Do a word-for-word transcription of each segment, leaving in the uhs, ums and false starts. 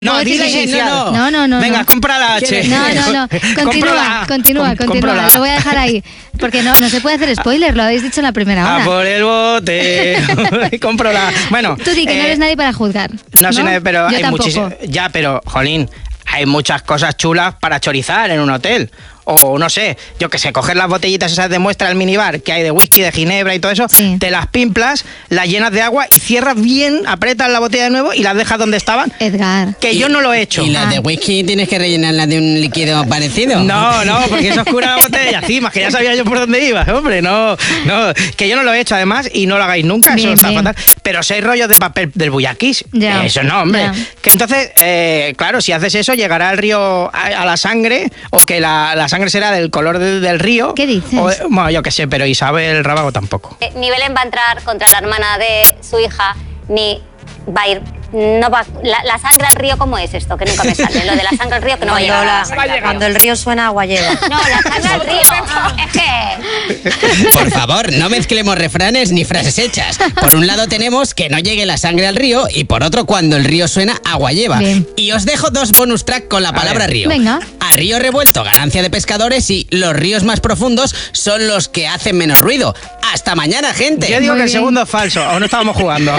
No, No, dile sí, inicial. no, no, no, no. Venga, no. compra la H. No, no, no. Continúa, continúa, continúa. Lo voy a dejar ahí. Porque no, no se puede hacer spoiler, lo habéis dicho en la primera hora. A por el bote. Compro la. Bueno. Tú di que eh, no eres nadie para juzgar. No, No soy nadie, pero Yo hay tampoco. muchísimas. Ya, pero, jolín, hay muchas cosas chulas para chorizar en un hotel. O no sé, yo que sé, coger las botellitas esas de muestra del minibar que hay de whisky, de ginebra y todo eso, Sí. te las pimplas, las llenas de agua y cierras bien, aprietas la botella de nuevo y las dejas donde estaban. Edgar. Que yo no lo he hecho. ¿Y las de Ah. whisky tienes que rellenarlas de un líquido parecido? No, no, porque eso oscura la botella encima, que ya sabía yo por dónde iba, hombre, no, no, que yo no lo he hecho además y no lo hagáis nunca, Bien, eso está bien. fatal. Pero seis rollos de papel del buyaquís, Ya, eso no, hombre. ya. Que entonces, eh, claro, si haces eso, llegará el río a, a la sangre, o que la, la sangre será del color de- del río. ¿Qué dices? O, bueno, yo qué sé, pero Isabel Rábago tampoco. Eh, Ni Belén va a entrar contra la hermana de su hija, ni va a ir. No va, la, la sangre al río, ¿cómo es esto? Que nunca me sale. Lo de la sangre al río, que no, va a llegar. Lola, cuando el río suena, agua lleva. No, la sangre al río. Es que. Por favor, no mezclemos refranes ni frases hechas. Por un lado tenemos que no llegue la sangre al río y por otro cuando el río suena, agua lleva. Bien. Y os dejo dos bonus track con la palabra ver. río. Venga. A río revuelto, ganancia de pescadores y los ríos más profundos son los que hacen menos ruido. Hasta mañana, gente. Yo digo Muy que el bien. segundo es falso, aún no estábamos jugando.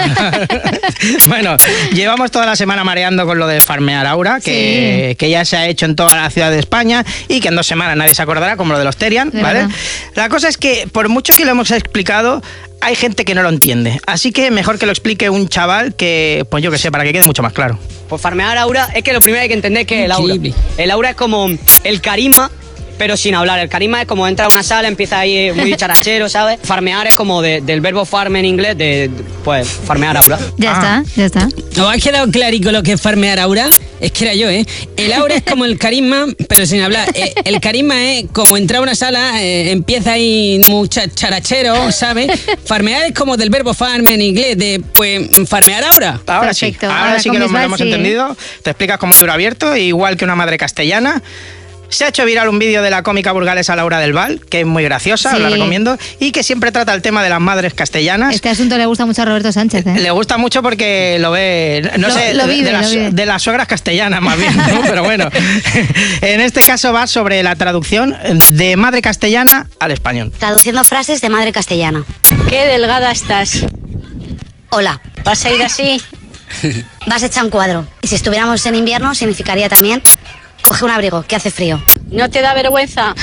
Bueno, llevamos toda la semana mareando con lo de farmear Aura, que, Sí. que ya se ha hecho en toda la ciudad de España y que en dos semanas nadie se acordará, como lo de los Terian, De ¿vale? verdad. La cosa es que, por mucho que lo hemos explicado, hay gente que no lo entiende. Así que mejor que lo explique un chaval que, pues yo que sé, para que quede mucho más claro. Pues farmear aura es que lo primero hay que entender que es el aura. Increíble. El aura es como el carisma, pero sin hablar. El carisma es como entra a una sala, empieza ahí muy dicharachero, ¿sabes? Farmear es como de- del verbo farm en inglés, de pues farmear aura. Ya Ah. está, ya está. ¿Os ha quedado clarico lo que es farmear aura? Es que era yo, ¿eh? El aura es como el carisma, pero sin hablar. Eh, el carisma es como entrar a una sala, eh, empieza ahí mucha charachero, ¿sabes? Farmear es como del verbo farm en inglés, de pues farmear aura. Ahora Perfecto. sí, ahora, Ahora sí con que lo, Bisbal lo hemos sí, ¿eh? entendido. Te explicas como libro abierto, igual que una madre castellana. Se ha hecho viral un vídeo de la cómica burgalesa Laura del Val, que es muy graciosa, Sí. os la recomiendo, y que siempre trata el tema de las madres castellanas. Este asunto le gusta mucho a Roberto Sánchez, ¿eh? Le gusta mucho porque lo ve, no Lo- sé, lo de- vive, de, las, lo vive. de las suegras castellanas más bien, ¿no? Pero bueno, en este caso va sobre la traducción de madre castellana al español. Traduciendo frases de madre castellana. Qué delgada estás. Hola. ¿Vas a ir así? Vas hecha un cuadro. Y si estuviéramos en invierno, significaría también. Coge un abrigo, que hace frío. ¿No te da vergüenza?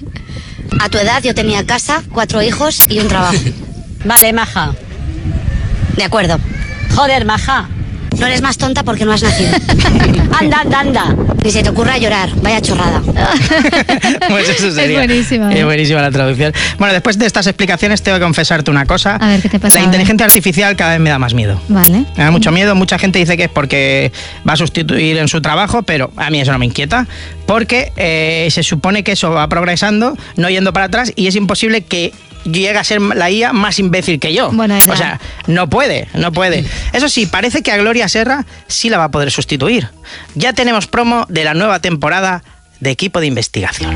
A tu edad yo tenía casa, cuatro hijos y un trabajo. Vale, maja. De acuerdo. Joder, maja. No eres más tonta porque no has nacido. Anda, anda, anda. Ni se te ocurra llorar. Vaya chorrada. Pues eso Es sería. buenísima, ¿eh? Es buenísima la traducción. Bueno, después de estas explicaciones tengo que confesarte una cosa. A ver, ¿qué te pasa La ahora? inteligencia artificial cada vez me da más miedo. Vale. Me da mucho miedo, mucha gente dice que es porque va a sustituir en su trabajo, pero a mí eso no me inquieta, porque eh, se supone que eso va progresando, no yendo para atrás, y es imposible que llegue a ser la I A más imbécil que yo. Bueno, Edgar. o sea, no puede, no puede. Eso sí, parece que a Gloria Serra sí la va a poder sustituir. Ya tenemos promo de la nueva temporada de Equipo de Investigación.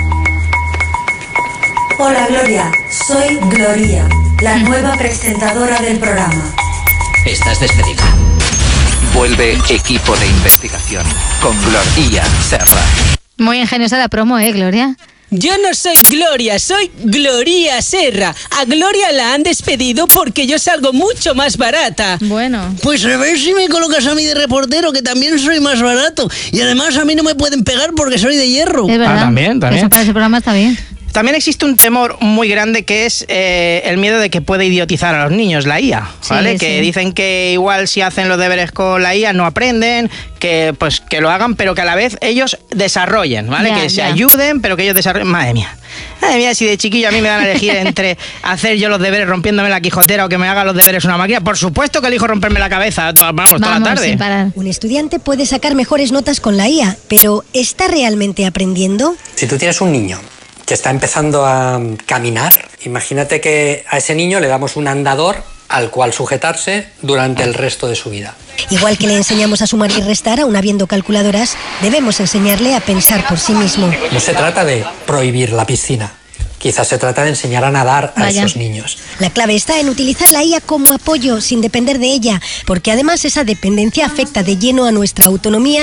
Hola Gloria, soy Gloria, la nueva presentadora del programa. Estás despedida. Vuelve Equipo de Investigación con Gloria Serra. Muy ingeniosa la promo, ¿eh, Gloria? Yo no soy Gloria, soy Gloria Serra. A Gloria la han despedido porque yo salgo mucho más barata. Bueno. Pues a ver si me colocas a mí de reportero, que también soy más barato. Y además a mí no me pueden pegar porque soy de hierro. Es verdad. también, también. Eso para ese programa está bien. También existe un temor muy grande que es eh, el miedo de que puede idiotizar a los niños la I A, ¿vale? Sí, que sí. dicen que igual si hacen los deberes con la I A no aprenden, que pues que lo hagan, pero que a la vez ellos desarrollen, ¿vale? Ya, que se ya. ayuden, pero que ellos desarrollen. Madre mía. Madre mía, si de chiquillo a mí me dan a elegir entre hacer yo los deberes rompiéndome la quijotera o que me haga los deberes una máquina, por supuesto que elijo romperme la cabeza, toda, vamos, toda la Vamos, tarde. sin parar. Un estudiante puede sacar mejores notas con la I A, pero ¿está realmente aprendiendo? Si tú tienes un niño que está empezando a caminar, imagínate que a ese niño le damos un andador al cual sujetarse durante el resto de su vida. Igual que le enseñamos a sumar y restar, aun habiendo calculadoras, debemos enseñarle a pensar por sí mismo. No se trata de prohibir la piscina. Quizás se trata de enseñar a nadar a Vaya. esos niños. La clave está en utilizar la I A como apoyo sin depender de ella, porque además esa dependencia afecta de lleno a nuestra autonomía